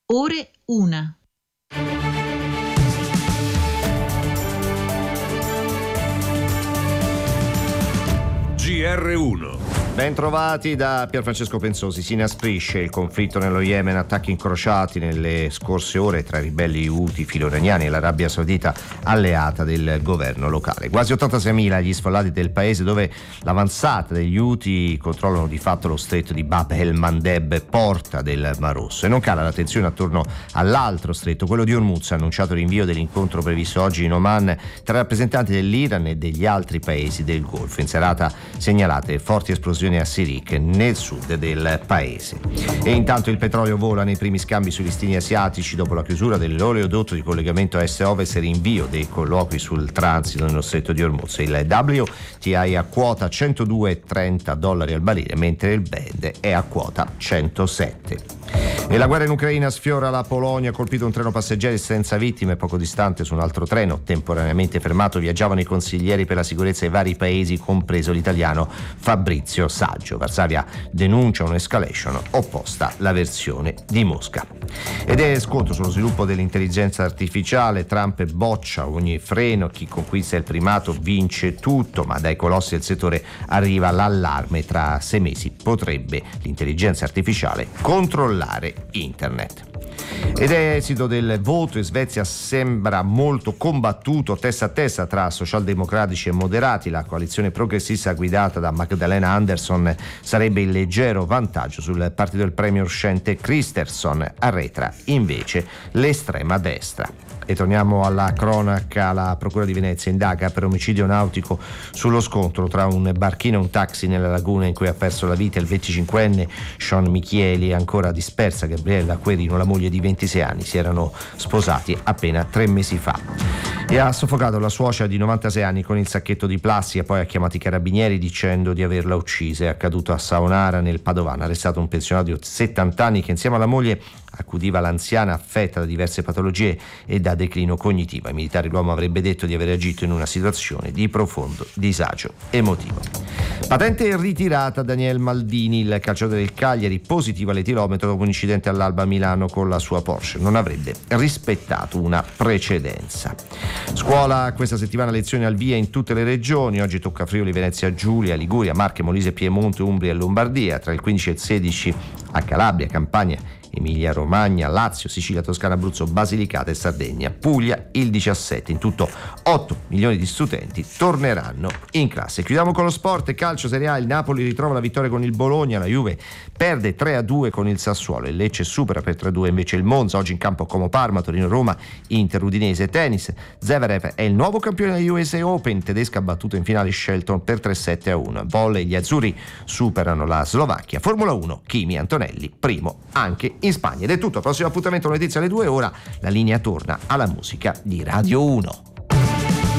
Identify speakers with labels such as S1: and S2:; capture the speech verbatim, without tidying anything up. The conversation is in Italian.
S1: Ore una.
S2: G R uno.
S3: Bentrovati da Pierfrancesco Pensosi. Si inasprisce il conflitto nello Yemen, attacchi incrociati nelle scorse ore tra i ribelli Houthi filo-iraniani e l'Arabia Saudita alleata del governo locale. Quasi ottantaseimila gli sfollati del paese, dove l'avanzata degli Houthi controllano di fatto lo stretto di Bab el-Mandeb, porta del Mar Rosso, e non cala la tensione attorno all'altro stretto, quello di Hormuz. Ha annunciato l'invio dell'incontro previsto oggi in Oman tra rappresentanti dell'Iran e degli altri paesi del Golfo. In serata segnalate forti esplosioni a Sirik nel sud del paese. E intanto il petrolio vola nei primi scambi sui listini asiatici dopo la chiusura dell'oleodotto di collegamento est-ovest e rinvio dei colloqui sul transito nello stretto di Hormuz. Il W T I a quota centodue virgola trenta dollari al barile, mentre il Brent è a quota centosette. E la guerra in Ucraina sfiora la Polonia. Ha colpito un treno passeggeri senza vittime. Poco distante, su un altro treno temporaneamente fermato, viaggiavano i consiglieri per la sicurezza dei vari paesi, compreso l'italiano Fabrizio Saggio. Varsavia denuncia un'escalation opposta alla versione di Mosca. Ed è scontro sullo sviluppo dell'intelligenza artificiale. Trump boccia ogni freno, chi conquista il primato vince tutto, ma dai colossi del settore arriva l'allarme: tra sei mesi potrebbe l'intelligenza artificiale controllare internet. Ed è esito del voto in Svezia sembra molto combattuto, testa a testa tra socialdemocratici e moderati. La coalizione progressista guidata da Magdalena Andersson sarebbe in leggero vantaggio sul partito del premier uscente Kristersson, arretra invece l'estrema destra. E torniamo alla cronaca. La procura di Venezia indaga per omicidio nautico sullo scontro tra un barchino e un taxi nella laguna in cui ha perso la vita il venticinquenne Sean Michieli e ancora dispersa Gabriella Querino, la moglie di ventisei anni. Si erano sposati appena tre mesi fa. E ha soffocato la suocera di novantasei anni con il sacchetto di plastica, poi ha chiamato i carabinieri dicendo di averla uccisa. È accaduto a Saonara nel Padovano. Arrestato un pensionato di settanta anni che insieme alla moglie accudiva l'anziana affetta da diverse patologie e da declino cognitivo. Ai militari l'uomo avrebbe detto di aver agito in una situazione di profondo disagio emotivo. Patente ritirata Daniel Maldini, il calciatore del Cagliari, positivo all'etilometro dopo un incidente all'Alba a Milano con la sua Porsche. Non avrebbe rispettato una precedenza. Scuola questa settimana, lezioni al via in tutte le regioni. Oggi tocca Friuli, Venezia Giulia, Liguria, Marche, Molise, Piemonte, Umbria e Lombardia. Tra il quindici e il sedici a Calabria, Campania, Emilia Romagna, Lazio, Sicilia, Toscana, Abruzzo, Basilicata e Sardegna. Puglia il diciassette. In tutto otto milioni di studenti torneranno in classe. Chiudiamo con lo sport. Calcio Serie A. Il Napoli ritrova la vittoria con il Bologna, la Juve perde tre a due con il Sassuolo, il Lecce supera per tre a due invece il Monza. Oggi in campo Como Parma, Torino Roma, Inter Udinese. Tennis, Zverev è il nuovo campione della U S A Open, tedesca ha battuto in finale Shelton per tre sette a uno. Volley, gli azzurri superano la Slovacchia. Formula uno, Kimi Antonelli primo anche in Spagna. Ed è tutto, prossimo appuntamento notizia alle due. Ora la linea torna alla musica di Radio uno.